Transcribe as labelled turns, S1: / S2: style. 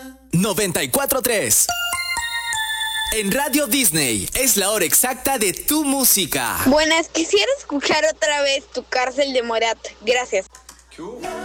S1: 94.3. En Radio Disney es la hora exacta de tu música.
S2: Buenas, quisiera escuchar otra vez Tu Cárcel de Morat. Gracias.